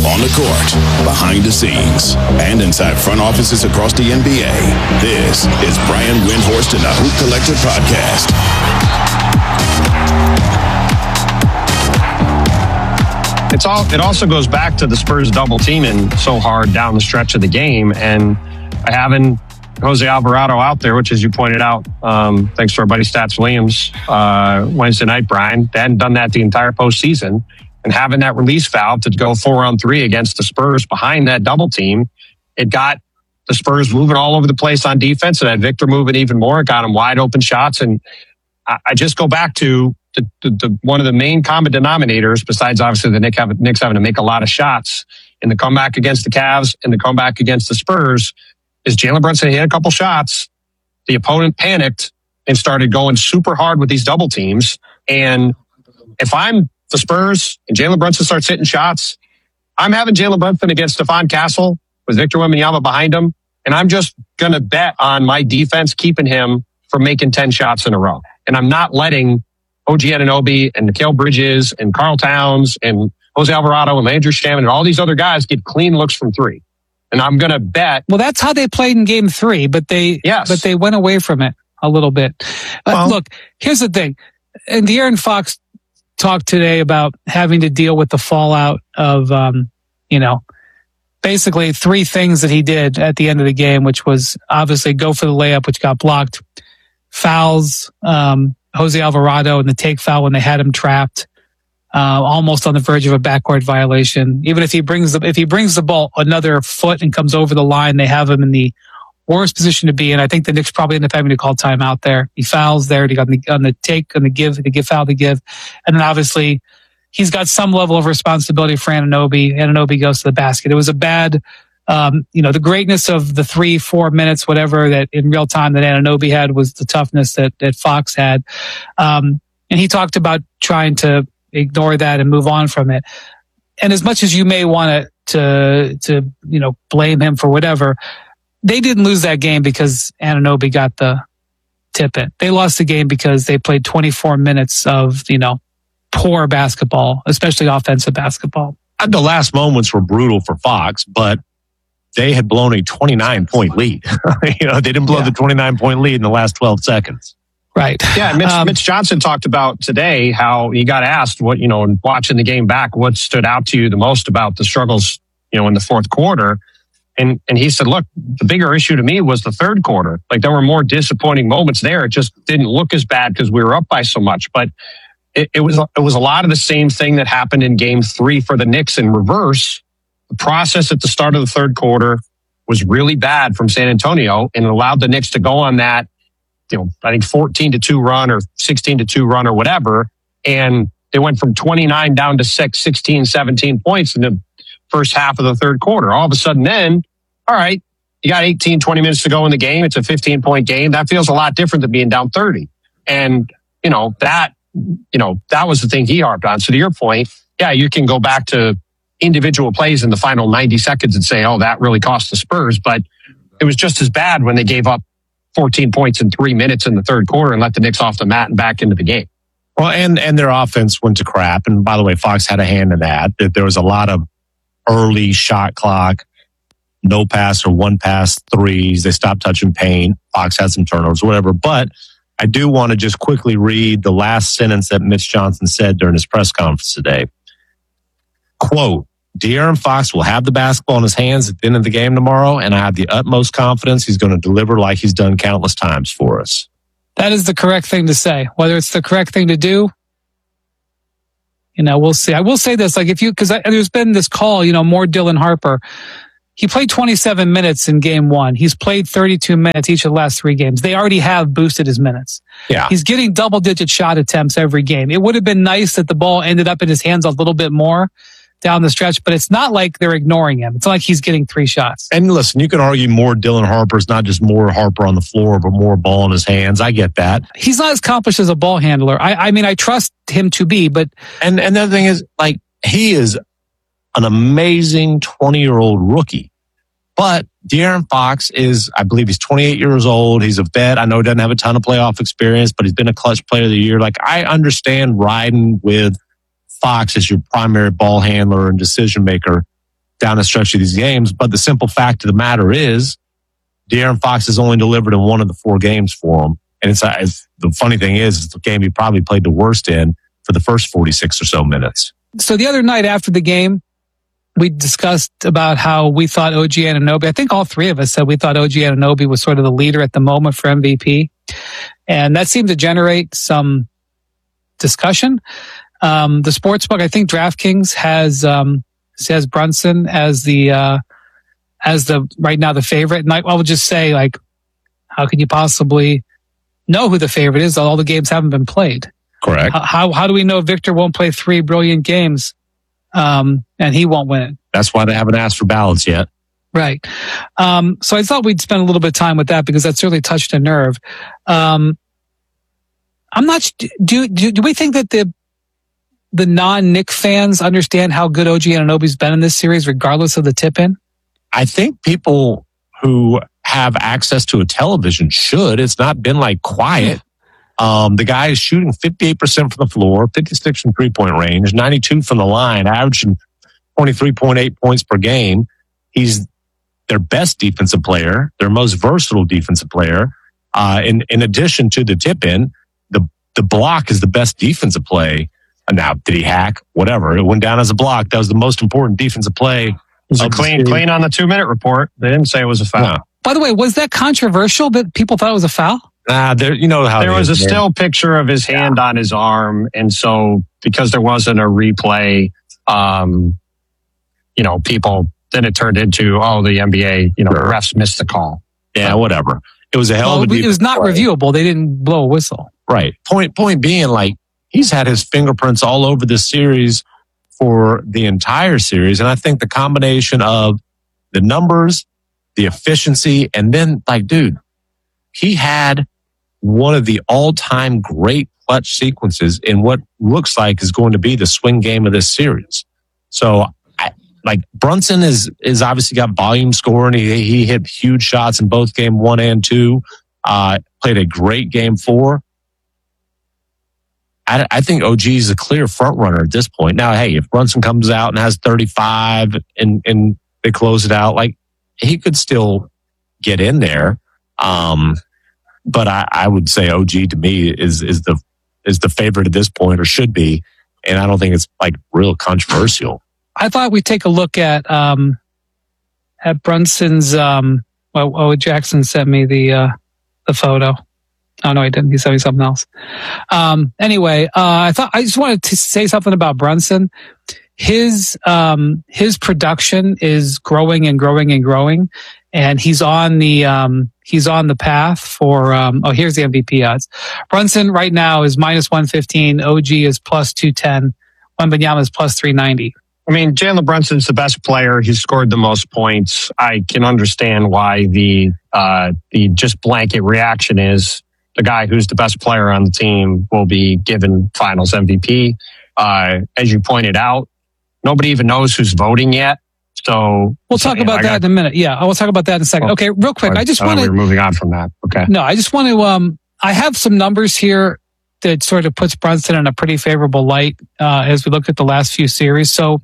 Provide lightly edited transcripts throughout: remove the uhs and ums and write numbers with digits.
On the court, behind the scenes, and inside front offices across the NBA, this is Brian Windhorst and the Hoop Collective Podcast. It also goes back to the Spurs double teaming so hard down the stretch of the game, and having Jose Alvarado out there, which, as you pointed out, thanks to our buddy Stats Williams Wednesday night, Brian, they hadn't done that the entire postseason. And having that release valve to go 4-on-3 against the Spurs behind that double team, it got the Spurs moving all over the place on defense. It had Victor moving even more. It got him wide open shots. And I just go back to the one of the main common denominators, besides obviously the Knicks having to make a lot of shots in the comeback against the Cavs and the comeback against the Spurs, is Jalen Brunson hit a couple shots. The opponent panicked and started going super hard with these double teams. And if I'm the Spurs and Jalen Brunson starts hitting shots, I'm having Jalen Brunson against Stephon Castle with Victor Wembanyama behind him. And I'm just going to bet on my defense keeping him from making 10 shots in a row. And I'm not letting OG Anunoby and Mikal Bridges and Karl Towns and Jose Alvarado and Landry Shamet and all these other guys get clean looks from three. And I'm going to bet. Well, that's how they played in game 3, but they went away from it a little bit. Look, here's the thing. And De'Aaron Fox talked today about having to deal with the fallout of, basically 3 things that he did at the end of the game, which was obviously go for the layup, which got blocked, fouls, Jose Alvarado and the take foul when they had him trapped, almost on the verge of a backcourt violation. Even if he brings the ball another foot and comes over the line, they have him in the worst position to be in. I think the Knicks probably end up having to call timeout there. He fouls there. He got on the take, on the give foul to give. And then obviously he's got some level of responsibility for Anunoby. Anunoby goes to the basket. It was a bad, the greatness of the 3-4 minutes, whatever, that in real time that Anunoby had was the toughness that Fox had. And he talked about trying to ignore that and move on from it. And as much as you may want to blame him for whatever, they didn't lose that game because Anunoby got the tip in. They lost the game because they played 24 minutes of, poor basketball, especially offensive basketball. The last moments were brutal for Fox, but they had blown a 29-point lead. They didn't blow the 29-point lead in the last 12 seconds. Right. Yeah, Mitch Johnson talked about today how he got asked watching the game back, what stood out to you the most about the struggles, in the fourth quarter. And he said, look, the bigger issue to me was the third quarter. Like, there were more disappointing moments there. It just didn't look as bad because we were up by so much. But it was a lot of the same thing that happened in game 3 for the Knicks in reverse. The process at the start of the third quarter was really bad from San Antonio and allowed the Knicks to go on that, I think 14-2 run or 16-2 run or whatever. And they went from 29 down to 16, 17 points in the first half of the third quarter. All of a sudden then, all right, you got 18, 20 minutes to go in the game. It's a 15-point game. That feels a lot different than being down 30. And, that was the thing he harped on. So to your point, yeah, you can go back to individual plays in the final 90 seconds and say, oh, that really cost the Spurs. But it was just as bad when they gave up 14 points in 3 minutes in the third quarter and let the Knicks off the mat and back into the game. Well, and their offense went to crap. And by the way, Fox had a hand in that. There was a lot of early shot clock, no pass or one pass threes. They stopped touching paint. Fox had some turnovers, whatever. But I do want to just quickly read the last sentence that Mitch Johnson said during his press conference today. Quote, De'Aaron Fox will have the basketball in his hands at the end of the game tomorrow, and I have the utmost confidence he's going to deliver like he's done countless times for us. That is the correct thing to say. Whether it's the correct thing to do, we'll see. I will say this, because there's been this call, more Dylan Harper. He played 27 minutes in game 1. He's played 32 minutes each of the last 3 games. They already have boosted his minutes. Yeah. He's getting double-digit shot attempts every game. It would have been nice that the ball ended up in his hands a little bit more down the stretch, but it's not like they're ignoring him. It's not like he's getting 3 shots. And listen, you can argue more Dylan Harper's not just more Harper on the floor, but more ball in his hands. I get that. He's not as accomplished as a ball handler. I trust him to be, but... And the other thing is, he is an amazing 20-year-old rookie. But De'Aaron Fox is, I believe he's 28 years old. He's a vet. I know he doesn't have a ton of playoff experience, but he's been a clutch player of the year. I understand riding with Fox as your primary ball handler and decision maker. down the stretch of these games. But the simple fact of the matter is, De'Aaron Fox has only delivered in one of the 4 games for him. And it's the funny thing is, it's the game he probably played the worst in for the first 46 or so minutes. So the other night after the game, we discussed about how we thought OG Anunoby, I think all 3 of us said we thought OG Anunoby was sort of the leader at the moment for MVP. And that seemed to generate some discussion. The sportsbook, I think DraftKings has Brunson as the right now the favorite. And I will just say, like, how can you possibly know who the favorite is? All the games haven't been played. Correct. How do we know Victor won't play 3 brilliant games and he won't win it? That's why they haven't asked for ballots yet. Right. So I thought we'd spend a little bit of time with that because that certainly touched a nerve. I'm not. Do we think that the non-Knick fans understand how good OG Anunoby's been in this series, regardless of the tip-in? I think people who have access to a television should. It's not been like quiet. The guy is shooting 58% from the floor, 56 from 3-point range, 92 from the line, averaging 23.8 points per game. He's their best defensive player, their most versatile defensive player. In addition to the tip-in, the block is the best defensive play. Now, did he hack? Whatever. It went down as a block. That was the most important defensive play. It was a clean on the 2-minute report. They didn't say it was a foul. No. By the way, was that controversial that people thought it was a foul? You know how there was a still picture of his hand on his arm, and so because there wasn't a replay, people then it turned into the NBA, the refs missed the call. Yeah, whatever. It was a hell of a. It was not reviewable. They didn't blow a whistle. Right. Point being, like, he's had his fingerprints all over this series for the entire series, and I think the combination of the numbers, the efficiency, and then, like, dude, he had one of the all-time great clutch sequences in what looks like is going to be the swing game of this series. So, Brunson is obviously got volume scoring. He hit huge shots in both game 1 and 2. Played a great game 4. I think OG is a clear front runner at this point. Now, hey, if Brunson comes out and has 35 and they close it out, like, he could still get in there. But I would say OG to me is the favorite at this point, or should be, and I don't think it's like real controversial. I thought we'd take a look at Brunson's. Jackson sent me the photo. Oh no, he didn't. He sent me something else. Anyway, I just wanted to say something about Brunson. His production is growing and growing and growing, and he's on the path for. Here's the MVP odds. Brunson right now is -115. OG is +210. Wembanyama is +390. I mean, Jalen Brunson's the best player. He's scored the most points. I can understand why the just blanket reaction is the guy who's the best player on the team will be given Finals MVP. As you pointed out, nobody even knows who's voting yet. So we'll talk about that in a minute. Yeah, I will talk about that in a second. Okay, real quick. I just want to. We're moving on from that. Okay. No, I just want to. I have some numbers here that sort of puts Brunson in a pretty favorable light as we look at the last few series. So,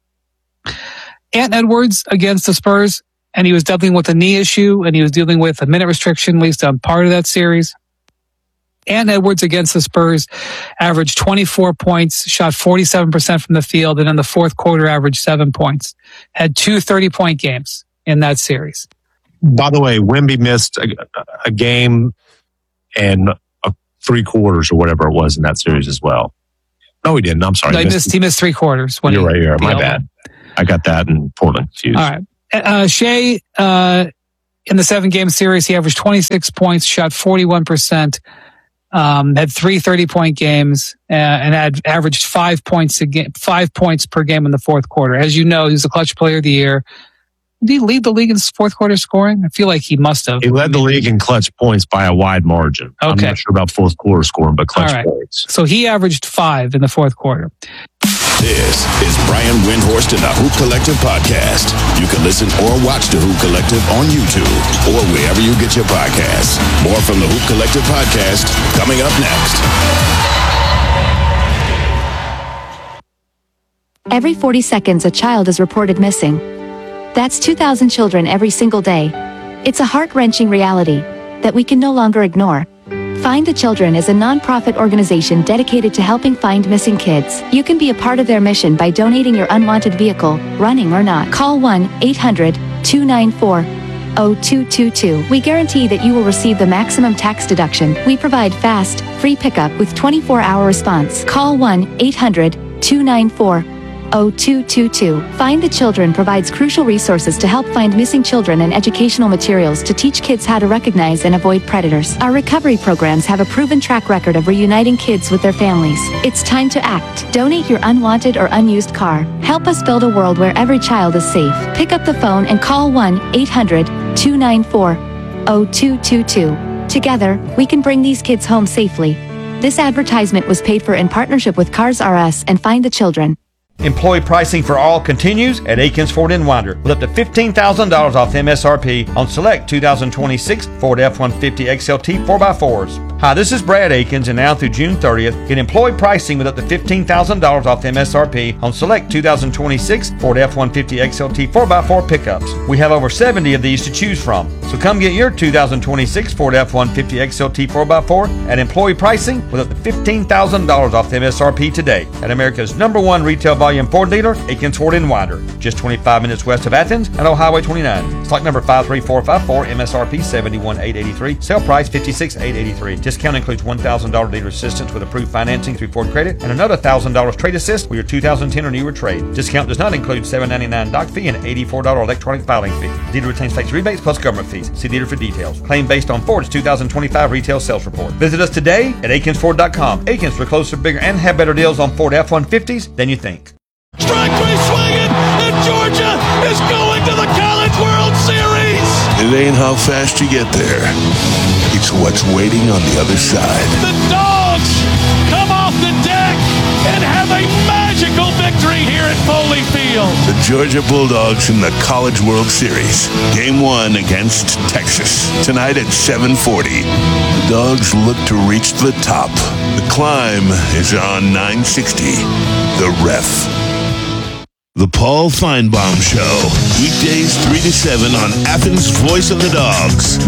Ant Edwards against the Spurs, and he was dealing with a knee issue, and he was dealing with a minute restriction, at least on part of that series. Ant Edwards against the Spurs averaged 24 points, shot 47% from the field, and in the fourth quarter averaged 7 points. Had 2 30-point games in that series. By the way, Wemby missed a game and 3 quarters or whatever it was in that series as well. No, he didn't. I'm sorry. No, he missed 3 quarters. You're right here. My bad. I got that in Portland confused. All right. Shea, in the 7-game series, he averaged 26 points, shot 41%, had 3 30-point games, and had averaged 5 points per game in the fourth quarter. As you know, he's the clutch player of the year. Did he lead the league in fourth quarter scoring? I feel like he must have. He led the league in clutch points by a wide margin. Okay. I'm not sure about fourth quarter scoring, but clutch points. So he averaged 5 in the fourth quarter. This is Brian Windhorst and the Hoop Collective podcast. You can listen or watch the Hoop Collective on YouTube or wherever you get your podcasts. More from the Hoop Collective podcast coming up next. Every 40 seconds, a child is reported missing. That's 2,000 children every single day. It's a heart-wrenching reality that we can no longer ignore. Find the Children is a non-profit organization dedicated to helping find missing kids. You can be a part of their mission by donating your unwanted vehicle, running or not. Call 1-800-294-0222. We guarantee that you will receive the maximum tax deduction. We provide fast, free pickup with 24-hour response. Call 1-800-294-0222. Find the Children provides crucial resources to help find missing children and educational materials to teach kids how to recognize and avoid predators. Our recovery programs have a proven track record of reuniting kids with their families. It's time to act. Donate your unwanted or unused car. Help us build a world where every child is safe. Pick up the phone and call 1-800-294-0222. Together, we can bring these kids home safely. This advertisement was paid for in partnership with Cars R Us and Find the Children. Employee pricing for all continues at Akins Ford in Winder with up to $15,000 off MSRP on select 2026 Ford F-150 XLT 4x4s. Hi, this is Brad Akins, and now through June 30th, get employee pricing with up to $15,000 off MSRP on select 2026 Ford F-150 XLT 4x4 pickups. We have over 70 of these to choose from. So come get your 2026 Ford F-150 XLT 4x4 at employee pricing with up to $15,000 off MSRP today at America's #1 retail volume Ford dealer, Akins Ford in Winder, just 25 minutes west of Athens and on Highway 29. Stock number 53454, MSRP $71,883, sale price $56,883. Discount includes $1,000 dealer assistance with approved financing through Ford Credit and another $1,000 trade assist with your 2010 or newer trade. Discount does not include $7.99 doc fee and $84 electronic filing fee. Dealer retains tax rebates plus government fees. See dealer for details. Claim based on Ford's 2025 retail sales report. Visit us today at AkinsFord.com. Akins, we're closer, bigger, and have better deals on Ford F-150s than you think. Strike three swinging, and Georgia is going to the College World Series. It ain't how fast you get there. It's what's waiting on the other side. The Dogs come off the deck and have a magical victory here at Foley Field. The Georgia Bulldogs in the College World Series. Game 1 against Texas. Tonight at 7:40. The Dogs look to reach the top. The climb is on 960. The Ref. The Paul Feinbaum Show. Weekdays 3 to 7 on Athens' Voice of the Dogs.